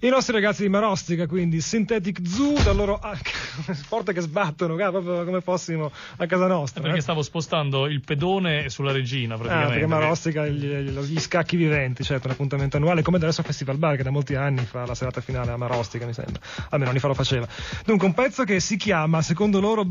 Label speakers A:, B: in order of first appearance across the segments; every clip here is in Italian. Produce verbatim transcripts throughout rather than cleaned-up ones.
A: I nostri ragazzi di Marostica, quindi Synthetic Zoo, da loro ah, porte che sbattono, ah, proprio come fossimo a casa nostra.
B: Perché
A: eh?
B: stavo spostando il pedone sulla regina, praticamente.
A: Ah, perché Marostica, gli, gli scacchi viventi, certo, un appuntamento annuale, come adesso Festival Bar, che da molti anni fa la serata finale a Marostica, mi sembra. Almeno anni fa lo faceva. Dunque, un pezzo che si chiama, secondo loro,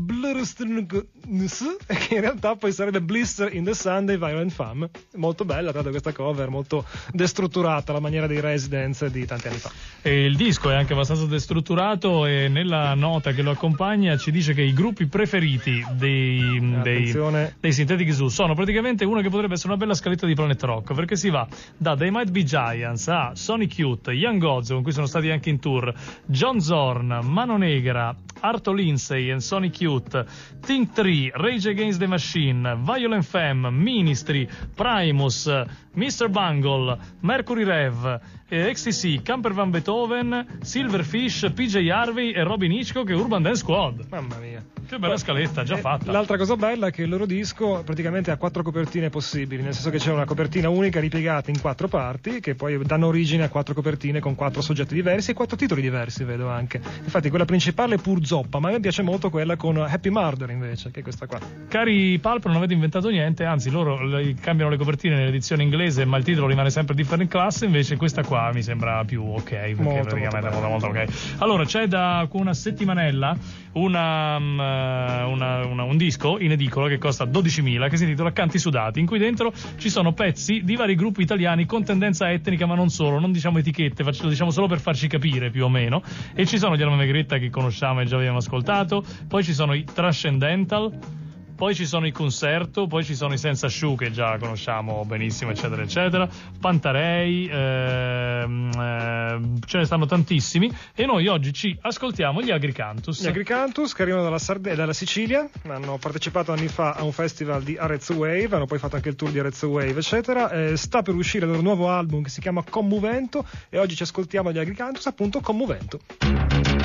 A: Blurstnus, e che in realtà poi sarebbe Blister in the Sun dei Violent Femmes. Molto bella, tra l'altro, questa cover, molto destrutturata alla maniera dei Residents di tanti anni fa.
B: E il disco è anche abbastanza destrutturato, e nella nota che lo accompagna ci dice che i gruppi preferiti dei, dei, dei Synthetic Zoo sono praticamente uno che potrebbe essere una bella scaletta di Planet Rock, perché si va da They Might Be Giants a Sonic Youth, Young Gods, con cui sono stati anche in tour, John Zorn, Mano Negra, Arto Lindsay and Sonic Youth, Think tre, Rage Against the Machine, Violent Femme, Ministry, Primus, mister Bungle, Mercury Rev, eh, X T C, Camper Van Beethoven, Silverfish, P J Harvey e Robin Hitchcock e Urban Dance Squad.
A: Mamma mia.
B: Che bella scaletta, già
A: eh,
B: fatta.
A: L'altra cosa bella è che il loro disco praticamente ha quattro copertine possibili, nel senso che c'è una copertina unica ripiegata in quattro parti, che poi danno origine a quattro copertine con quattro soggetti diversi e quattro titoli diversi, vedo anche. Infatti quella principale è pur zoppa, ma a me piace molto quella con Happy Murder invece, che è questa qua.
B: Cari Pulp, non avete inventato niente, anzi loro le, cambiano le copertine nell'edizione inglese, ma il titolo rimane sempre Different Class, invece questa qua mi sembra più ok, perché
A: molto,
B: praticamente
A: molto,
B: molto, molto ok. Allora, c'è da una settimanella una, una, una, un disco in edicola che costa dodicimila, che si intitola Canti Sudati, in cui dentro ci sono pezzi di vari gruppi italiani con tendenza etnica, ma non solo, non diciamo etichette, lo diciamo solo per farci capire più o meno. E ci sono gli Alma Megretta, che conosciamo e già abbiamo ascoltato, poi ci sono i Transcendental, poi ci sono i Concerto, poi ci sono i Senza Sciù, che già conosciamo benissimo, eccetera eccetera, Pantarei, ehm, ehm, ce ne stanno tantissimi, e noi oggi ci ascoltiamo gli Agricantus.
A: Gli Agricantus, che arrivano dalla, Sarde- dalla Sicilia, hanno partecipato anni fa a un festival di Arezzo Wave, hanno poi fatto anche il tour di Arezzo Wave, eccetera. Eh, sta per uscire il loro nuovo album che si chiama Commovento, e oggi ci ascoltiamo gli Agricantus, appunto Commovento.